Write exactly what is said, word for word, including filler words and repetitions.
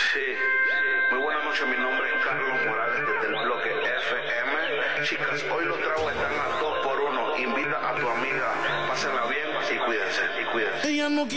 Sí, muy buenas noches, mi nombre es Carlos Morales desde el bloque F M. Chicas, hoy los tragos están a dos por uno. Invita a tu amiga, pásenla bien y cuídense, y cuídense. Ella no